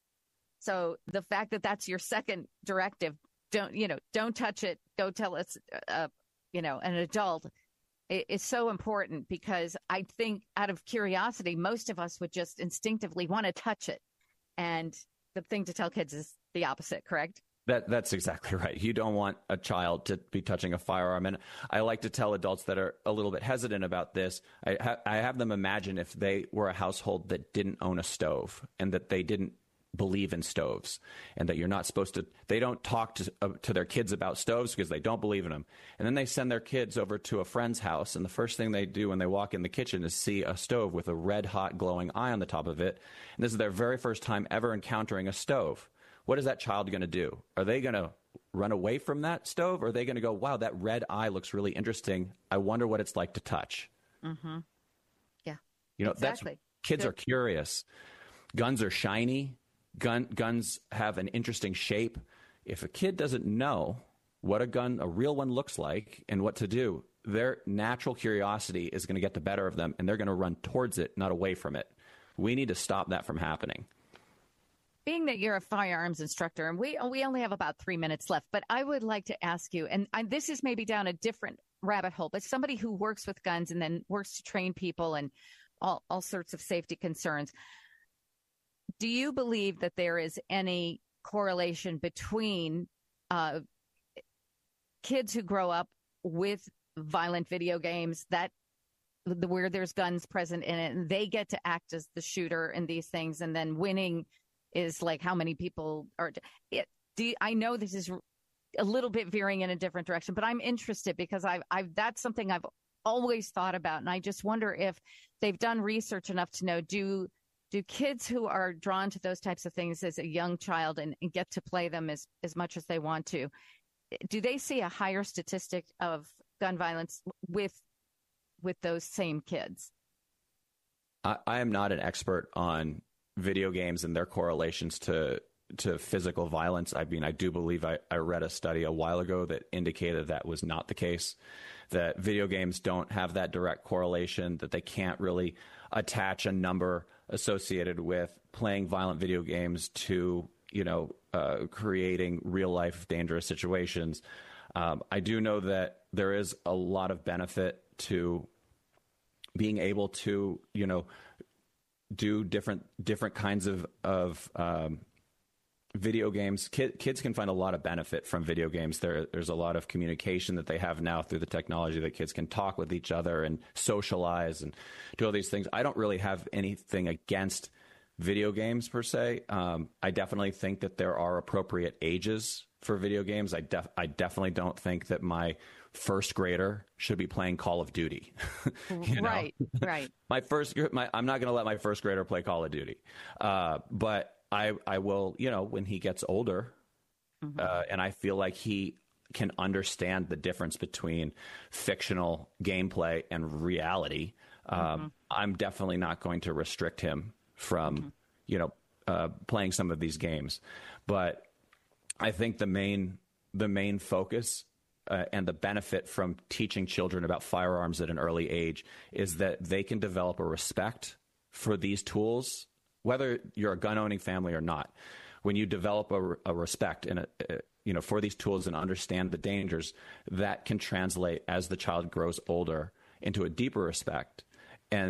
So the fact that that's your second directive, don't, you know, don't touch it. Go tell us, uh, you know, an adult. It, it's so important, because I think out of curiosity, most of us would just instinctively want to touch it. And the thing to tell kids is the opposite, correct? That That's exactly right. You don't want a child to be touching a firearm. And I like to tell adults that are a little bit hesitant about this, I, ha- I have them imagine if they were a household that didn't own a stove, and that they didn't believe in stoves, and that you're not supposed to, they don't talk to uh, to their kids about stoves because they don't believe in them. And then they send their kids over to a friend's house, and the first thing they do when they walk in the kitchen is see a stove with a red hot glowing eye on the top of it. And this is their very first time ever encountering a stove. What is that child going to do? Are they going to run away from that stove? Or are they going to go, wow, that red eye looks really interesting. I wonder what it's like to touch. Mm-hmm. Yeah. You know, exactly. that's, kids Good. Are curious. Guns are shiny. Gun, guns have an interesting shape. If a kid doesn't know what a gun, a real one, looks like and what to do, their natural curiosity is going to get the better of them, and they're going to run towards it, not away from it. We need to stop that from happening. Being that you're a firearms instructor, and we we only have about three minutes left, but I would like to ask you, and, and this is maybe down a different rabbit hole, but somebody who works with guns and then works to train people and all, all sorts of safety concerns, do you believe that there is any correlation between uh, kids who grow up with violent video games, that where there's guns present in it, and they get to act as the shooter in these things, and then winning is like how many people are? It, do you, I know this is a little bit veering in a different direction, but I'm interested because I've, I've that's something I've always thought about, and I just wonder if they've done research enough to know do. Do kids who are drawn to those types of things as a young child and, and get to play them as, as much as they want to, do they see a higher statistic of gun violence with with those same kids? I, I am not an expert on video games and their correlations to to physical violence. I mean, I do believe I, I read a study a while ago that indicated that was not the case, that video games don't have that direct correlation, that they can't really attach a number associated with playing violent video games to, you know, uh, creating real life dangerous situations. Um, I do know that there is a lot of benefit to being able to, you know, do different different kinds of of um, video games. Kid, kids can find a lot of benefit from video games. There, there's a lot of communication that they have now through the technology that kids can talk with each other and socialize and do all these things. I don't really have anything against video games per se. Um, I definitely think that there are appropriate ages for video games. I, def- I definitely don't think that my first grader should be playing Call of Duty. you know? Right, right. my first, my, I'm not going to let my first grader play Call of Duty. Uh, but I, I will, you know, when he gets older, mm-hmm. uh, and I feel like he can understand the difference between fictional gameplay and reality, um, mm-hmm. I'm definitely not going to restrict him from, mm-hmm. you know, uh, playing some of these games. But I think the main the main focus uh, and the benefit from teaching children about firearms at an early age is that they can develop a respect for these tools, whether you're a gun-owning family or not. When you develop a, a respect and a, a, you know, for these tools and understand the dangers, that can translate as the child grows older into a deeper respect. And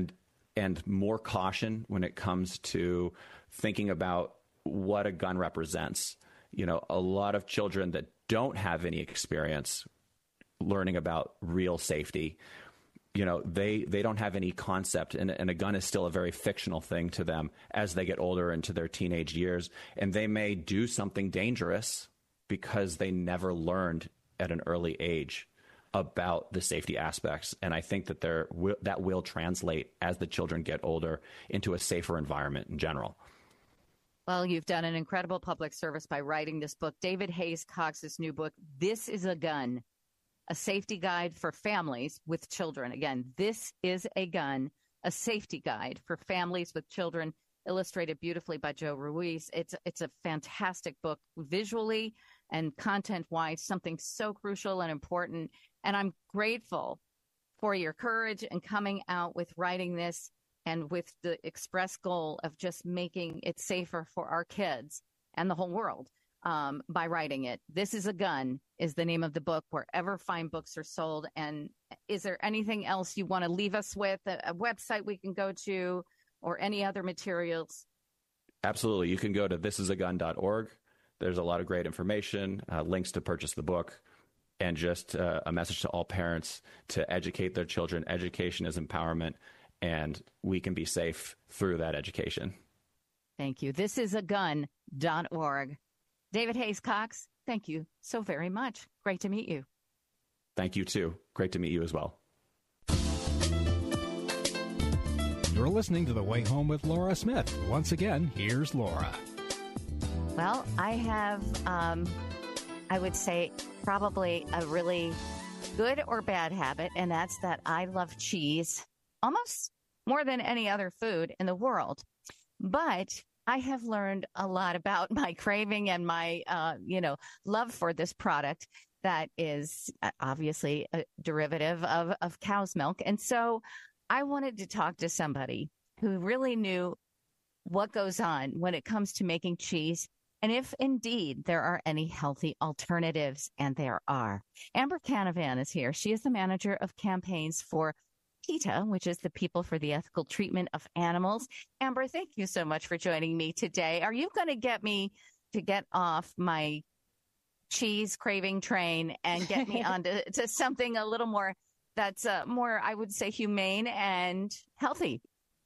and more caution when it comes to thinking about what a gun represents. You know, a lot of children that don't have any experience learning about real safety, you know, they, they don't have any concept, and, and a gun is still a very fictional thing to them as they get older into their teenage years. And they may do something dangerous because they never learned at an early age about the safety aspects. And I think that there will, that will translate as the children get older into a safer environment in general. Well, you've done an incredible public service by writing this book. David Hayes Cox's new book, This is a Gun, a safety guide for families with children. Again, This is a Gun, a safety guide for families with children, illustrated beautifully by Joe Ruiz. It's, it's a fantastic book visually and content-wise, something so crucial and important. And I'm grateful for your courage in coming out with writing this and with the express goal of just making it safer for our kids and the whole world um, by writing it. This is a Gun is the name of the book, wherever fine books are sold. And is there anything else you want to leave us with, a, a website we can go to or any other materials? Absolutely. You can go to this is a gun dot org. There's a lot of great information, uh, links to purchase the book, and just uh, a message to all parents to educate their children. Education is empowerment, and we can be safe through that education. Thank you. This is a gun dot org. David Hayes Cox, thank you so very much. Great to meet you. Thank you, too. Great to meet you as well. You're listening to The Way Home with Laura Smith. Once again, here's Laura. Well, I have, um, I would say, probably a really good or bad habit, and that's that I love cheese almost more than any other food in the world. But I have learned a lot about my craving and my, uh, you know, love for this product that is obviously a derivative of, of cow's milk. And so I wanted to talk to somebody who really knew what goes on when it comes to making cheese, and if indeed there are any healthy alternatives, and there are. Amber Canavan is here. She is the manager of campaigns for PETA, which is the People for the Ethical Treatment of Animals. Amber, thank you so much for joining me today. Are you going to get me to get off my cheese craving train and get me onto to something a little more that's uh, more, I would say, humane and healthy?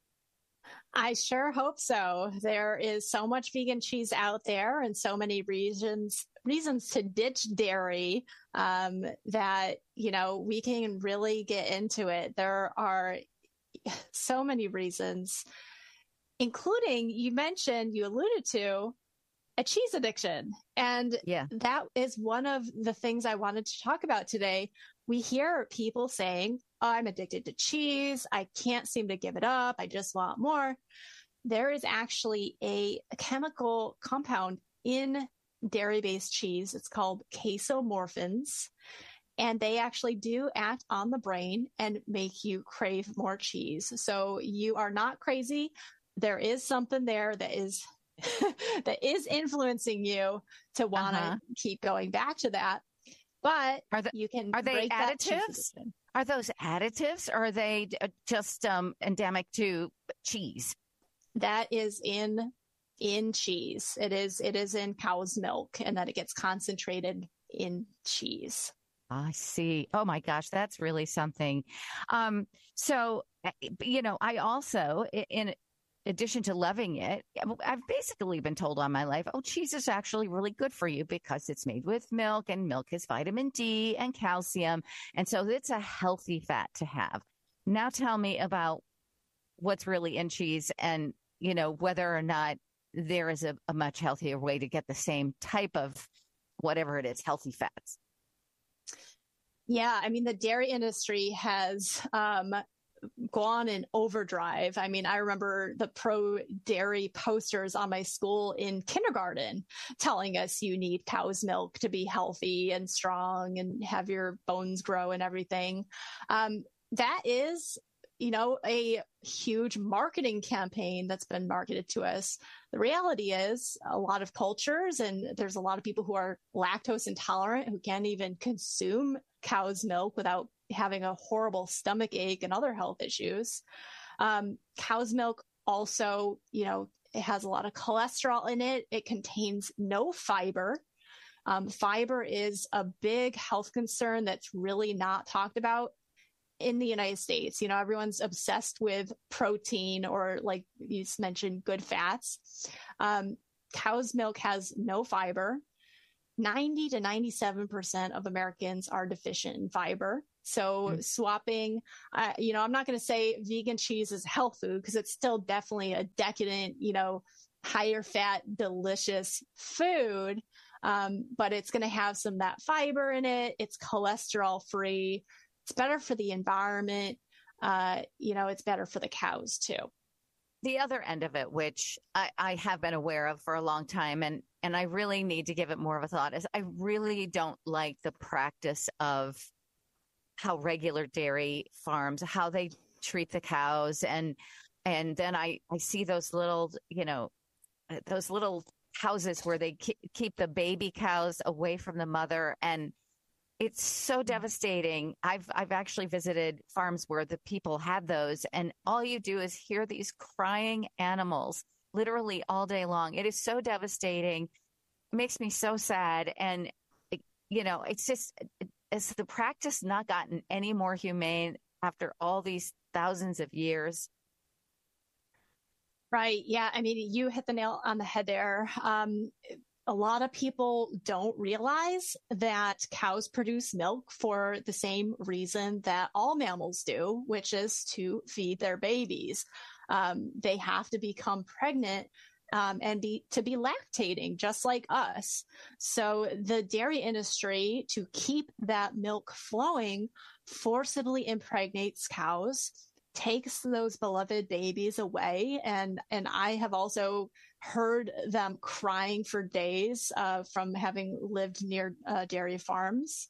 I sure hope so. There is so much vegan cheese out there and so many reasons reasons to ditch dairy um, that, you know, we can really get into it. There are so many reasons, including, you mentioned, you alluded to, a cheese addiction. And yeah. that is one of the things I wanted to talk about today. We hear people saying, oh, I'm addicted to cheese. I can't seem to give it up. I just want more. There is actually a, a chemical compound in dairy-based cheese. It's called casomorphins, and they actually do act on the brain and make you crave more cheese. So you are not crazy. There is something there that is that is influencing you to want to uh-huh. keep going back to that. But are the, you can are they break additives? Are those additives, or are they just um, endemic to cheese? That is in in cheese. It is it is in cow's milk, and then it gets concentrated in cheese. I see. Oh my gosh, that's really something. Um, so, you know, I also, in addition to loving it, I've basically been told all my life, oh, cheese is actually really good for you because it's made with milk, and milk has vitamin D and calcium. And so it's a healthy fat to have. Now tell me about what's really in cheese, and, you know, whether or not there is a, a much healthier way to get the same type of whatever it is, healthy fats. Yeah, I mean, the dairy industry has um, gone in overdrive. I mean, I remember the pro-dairy posters on my school in kindergarten telling us you need cow's milk to be healthy and strong and have your bones grow and everything. Um, that is, you know, a huge marketing campaign that's been marketed to us. The reality is a lot of cultures, and there's a lot of people who are lactose intolerant who can't even consume cow's milk without having a horrible stomach ache and other health issues. Um, cow's milk also, you know, it has a lot of cholesterol in it. It contains no fiber. Um, fiber is a big health concern that's really not talked about in the United States. You know, everyone's obsessed with protein or, like you mentioned, good fats. Um, cow's milk has no fiber. ninety to ninety-seven percent of Americans are deficient in fiber. So mm. swapping, uh, you know, I'm not going to say vegan cheese is health food because it's still definitely a decadent, you know, higher fat, delicious food. Um, but it's going to have some of that fiber in it. It's cholesterol free. It's better for the environment. Uh, you know, it's better for the cows too. The other end of it, which I, I have been aware of for a long time, and, and I really need to give it more of a thought, is I really don't like the practice of how regular dairy farms, how they treat the cows. And, and then I, I see those little, you know, those little houses where they keep the baby cows away from the mother. And it's so devastating. I've, I've actually visited farms where the people had those, and all you do is hear these crying animals literally all day long. It is so devastating. It makes me so sad. And, you know, it's just, has the practice not gotten any more humane after all these thousands of years? Right. Yeah. I mean, you hit the nail on the head there. Um, a lot of people don't realize that cows produce milk for the same reason that all mammals do, which is to feed their babies. Um, they have to become pregnant um, and be to be lactating, just like us. So the dairy industry, to keep that milk flowing, forcibly impregnates cows, takes those beloved babies away. And, and I have also heard them crying for days uh, from having lived near uh, dairy farms.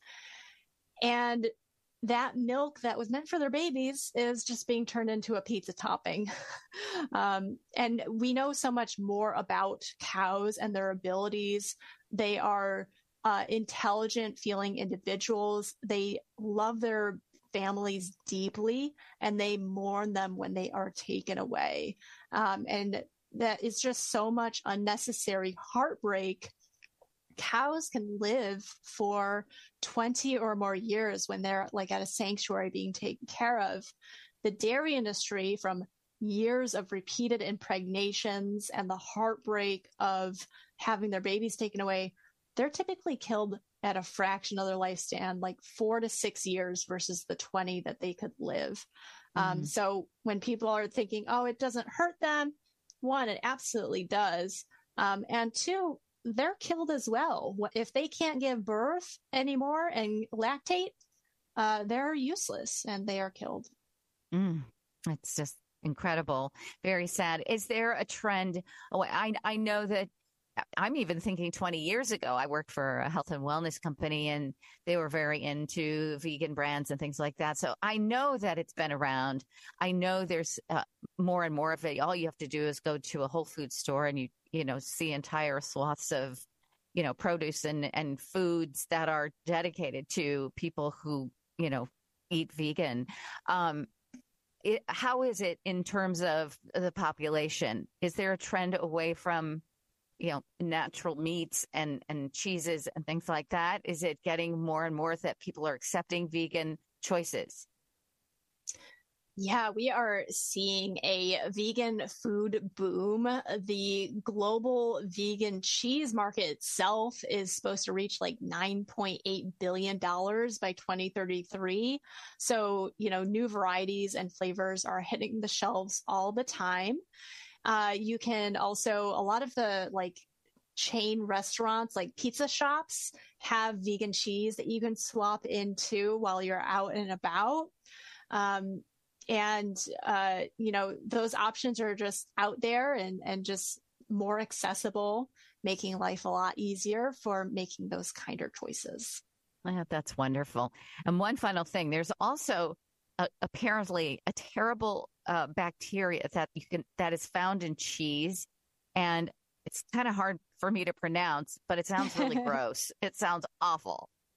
And that milk that was meant for their babies is just being turned into a pizza topping. um, and we know so much more about cows and their abilities. They are uh, intelligent feeling individuals. They love their families deeply, and they mourn them when they are taken away. Um, and that is just so much unnecessary heartbreak. Cows can live for twenty or more years when they're like at a sanctuary being taken care of. The dairy industry, from years of repeated impregnations and the heartbreak of having their babies taken away, they're typically killed at a fraction of their lifespan, like four to six years versus the twenty that they could live. Mm-hmm. Um, so when people are thinking, oh, it doesn't hurt them, one, it absolutely does. Um, and two, they're killed as well. If they can't give birth anymore and lactate, uh, they're useless and they are killed. Mm, it's just incredible. Very sad. Is there a trend? Oh, I, I know that I'm even thinking twenty years ago, I worked for a health and wellness company, and they were very into vegan brands and things like that. So I know that it's been around. I know there's uh, more and more of it. All you have to do is go to a Whole Foods store and you, you know, see entire swaths of, you know, produce and, and foods that are dedicated to people who, you know, eat vegan. Um, it, how is it in terms of the population? Is there a trend away from, you know, natural meats and, and cheeses and things like that? Is it getting more and more that people are accepting vegan choices? Yeah, we are seeing a vegan food boom. The global vegan cheese market itself is supposed to reach like nine point eight billion dollars by twenty thirty-three. So, you know, new varieties and flavors are hitting the shelves all the time. Uh, you can also, a lot of the like chain restaurants, like pizza shops, have vegan cheese that you can swap into while you're out and about. Um, and, uh, you know, those options are just out there and, and just more accessible, making life a lot easier for making those kinder choices. Yeah, that's wonderful. And one final thing, there's also uh, apparently a terrible uh, bacteria that you can that is found in cheese, and it's kind of hard for me to pronounce, but it sounds really gross. It sounds awful.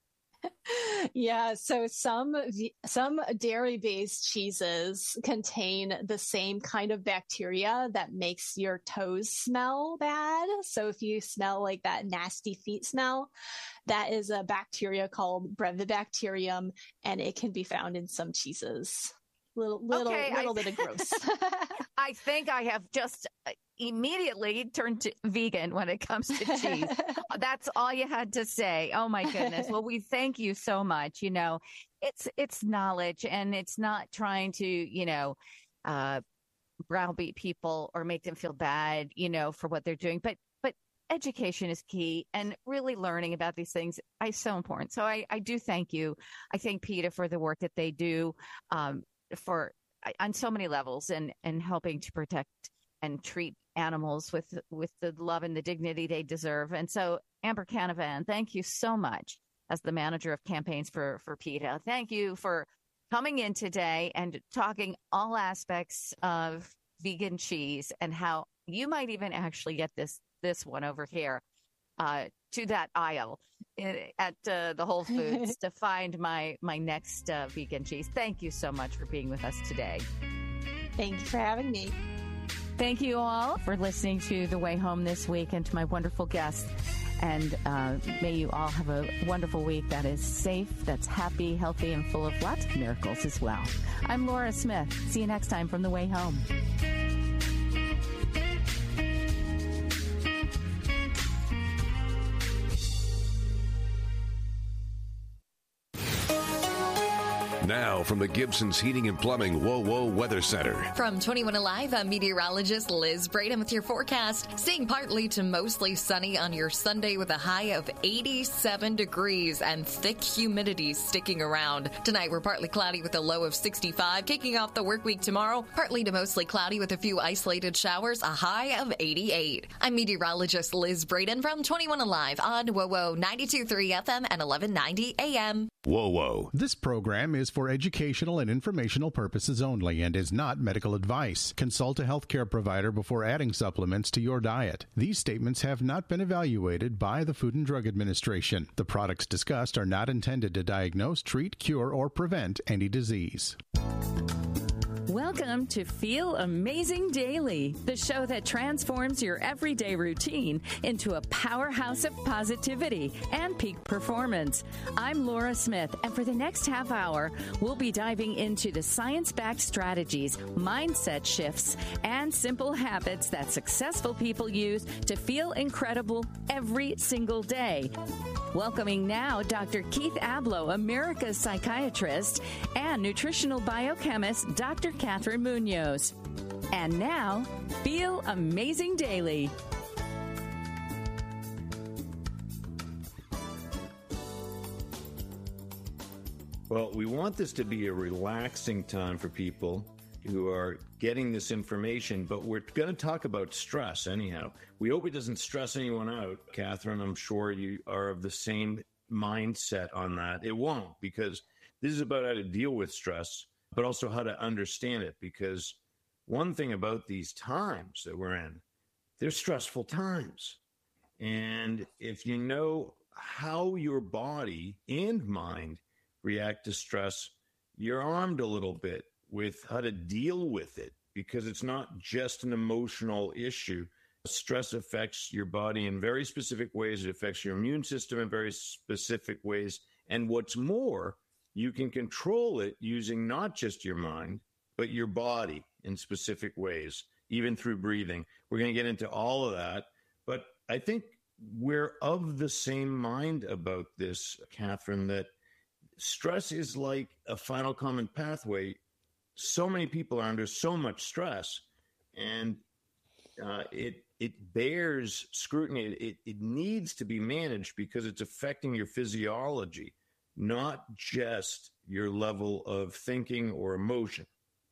Yeah, so some some dairy-based cheeses contain the same kind of bacteria that makes your toes smell bad. So if you smell like that nasty feet smell, that is a bacteria called Brevibacterium, and it can be found in some cheeses. Little little Okay, little I- bit of gross. I think I have just immediately turned to vegan when it comes to cheese. That's all you had to say. Oh my goodness. Well, we thank you so much. You know, it's it's knowledge, and it's not trying to, you know, uh, browbeat people or make them feel bad, you know, for what they're doing. But but education is key, and really learning about these things is so important. So I, I do thank you. I thank PETA for the work that they do um, for on so many levels, and and helping to protect and treat animals with with the love and the dignity they deserve. And so, Amber Canavan, thank you so much as the manager of campaigns for for PETA. Thank you for coming in today and talking all aspects of vegan cheese and how you might even actually get this this one over here uh, to that aisle in, at uh, the Whole Foods to find my my next uh, vegan cheese. Thank you so much for being with us today. Thank you for having me. Thank you all for listening to The Way Home this week, and to my wonderful guests. And uh, may you all have a wonderful week that is safe, that's happy, healthy, and full of lots of miracles as well. I'm Laura Smith. See you next time from The Way Home. Now from the Gibson's Heating and Plumbing Whoa Whoa Weather Center. From twenty-one Alive, I'm meteorologist Liz Braden with your forecast. Staying partly to mostly sunny on your Sunday with a high of eighty-seven degrees and thick humidity sticking around. Tonight, we're partly cloudy with a low of sixty-five. Kicking off the work week tomorrow, partly to mostly cloudy with a few isolated showers, a high of eighty-eight. I'm meteorologist Liz Braden from twenty-one Alive on Whoa Whoa ninety-two point three F M and eleven ninety A M. Whoa Whoa. This program is for educational and informational purposes only and is not medical advice. Consult a healthcare provider before adding supplements to your diet. These statements have not been evaluated by the Food and Drug Administration. The products discussed are not intended to diagnose, treat, cure, or prevent any disease. Welcome to Feel Amazing Daily, the show that transforms your everyday routine into a powerhouse of positivity and peak performance. I'm Laura Smith, and for the next half hour, we'll be diving into the science-backed strategies, mindset shifts, and simple habits that successful people use to feel incredible every single day. Welcoming now Doctor Keith Abloh, America's psychiatrist, and nutritional biochemist Doctor Catherine Munoz. And now, Feel Amazing Daily. Well, we want this to be a relaxing time for people who are getting this information, but we're going to talk about stress anyhow. We hope it doesn't stress anyone out. Catherine, I'm sure you are of the same mindset on that. It won't, because this is about how to deal with stress, but also how to understand it. Because one thing about these times that we're in, they're stressful times. And if you know how your body and mind react to stress, you're armed a little bit with how to deal with it, because it's not just an emotional issue. Stress affects your body in very specific ways. It affects your immune system in very specific ways. And what's more, you can control it using not just your mind, but your body in specific ways, even through breathing. We're going to get into all of that. But I think we're of the same mind about this, Catherine, that stress is like a final common pathway. So many people are under so much stress, and uh, it it bears scrutiny. It, it needs to be managed because it's affecting your physiology, not just your level of thinking or emotion.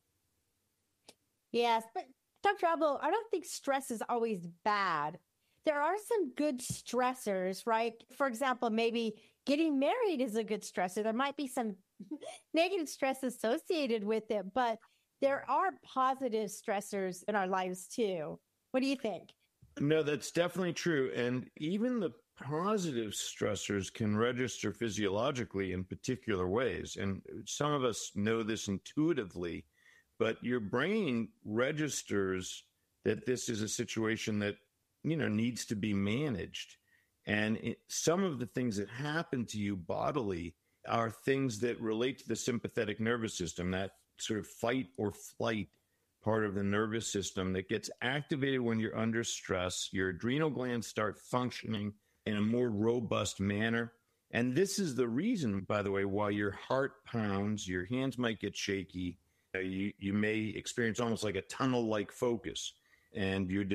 Yes, but Doctor Abloh, I don't think stress is always bad. There are some good stressors, right? For example, maybe getting married is a good stressor. There might be some negative stress associated with it, but there are positive stressors in our lives too. What do you think? No, that's definitely true. And even the positive stressors can register physiologically in particular ways. And some of us know this intuitively, but your brain registers that this is a situation that, you know, needs to be managed. And it, some of the things that happen to you bodily are things that relate to the sympathetic nervous system, that sort of fight or flight part of the nervous system that gets activated when you're under stress. Your adrenal glands start functioning in a more robust manner. And this is the reason, by the way, why your heart pounds, your hands might get shaky. Uh, you, you may experience almost like a tunnel-like focus, and your